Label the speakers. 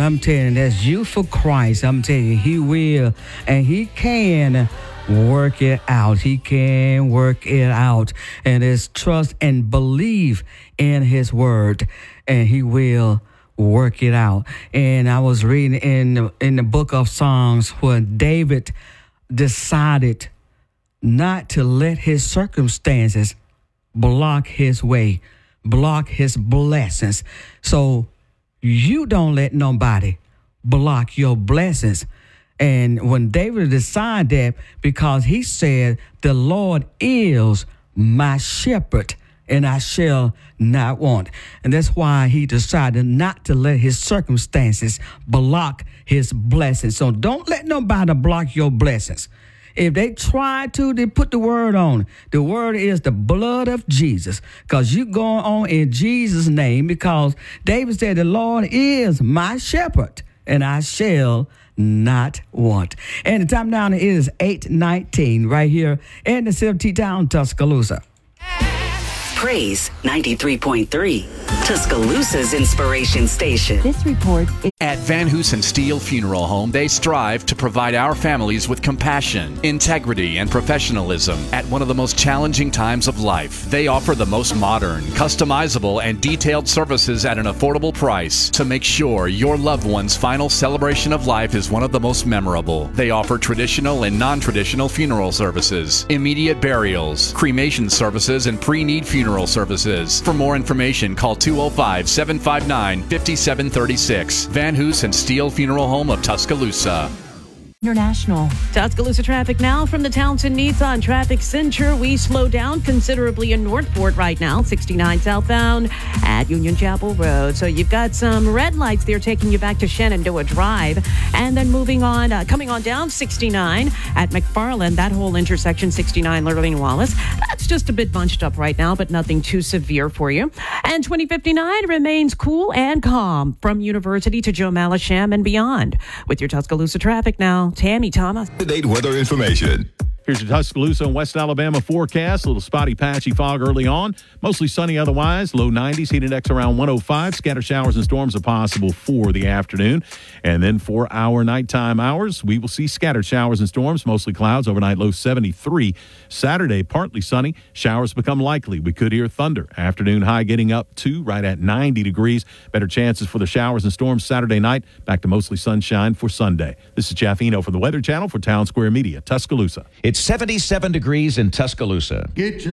Speaker 1: I'm telling you, that's you for Christ. I'm telling you, he will and he can work it out. He can work it out. And it's trust and believe in his word, and he will work it out. And I was reading in the book of Psalms when David decided not to let his circumstances block his way, block his blessings. So you don't let nobody block your blessings. And when David decided that, because he said, the Lord is my shepherd, and I shall not want. And that's why he decided not to let his circumstances block his blessings. So don't let nobody block your blessings. If they try to, they put the word on. The word is the blood of Jesus, because you going on in Jesus' name, because David said, the Lord is my shepherd, and I shall not want. And the time now is 8:19 right here in the city town, Tuscaloosa.
Speaker 2: Praise 93.3, Tuscaloosa's inspiration station.
Speaker 3: This report is
Speaker 4: At Van Hoosen Steel Funeral Home, they strive to provide our families with compassion, integrity, and professionalism at one of the most challenging times of life. They offer the most modern, customizable, and detailed services at an affordable price to make sure your loved one's final celebration of life is one of the most memorable. They offer traditional and non-traditional funeral services, immediate burials, cremation services, and pre-need funeral services. For more information, call 205-759-5736. Van Hoosen Steel Funeral Home of Tuscaloosa.
Speaker 3: International.
Speaker 5: Tuscaloosa traffic now from the Townsend Nissan Traffic Center. We slow down considerably in Northport right now, 69 southbound at Union Chapel Road. So you've got some red lights there taking you back to Shenandoah Drive. And then moving on, coming on down 69 at McFarland, that whole intersection, 69 Lurleen Wallace. That's just a bit bunched up right now, but nothing too severe for you. And 2059 remains cool and calm from University to Joe Malisham and beyond. With your Tuscaloosa traffic now, Tammy Thomas.
Speaker 6: Up-to-date weather information.
Speaker 7: Here's your Tuscaloosa and West Alabama forecast. A little spotty, patchy fog early on. Mostly sunny otherwise. Low 90s. Heat index around 105. Scattered showers and storms are possible for the afternoon. And then for our nighttime hours, we will see scattered showers and storms. Mostly clouds. Overnight low 73. Saturday, partly sunny. Showers become likely. We could hear thunder. Afternoon high getting up to right at 90 degrees. Better chances for the showers and storms Saturday night. Back to mostly sunshine for Sunday. This is Jeff Eno for the Weather Channel for Town Square Media, Tuscaloosa.
Speaker 8: It's 77 degrees in Tuscaloosa.
Speaker 9: Get your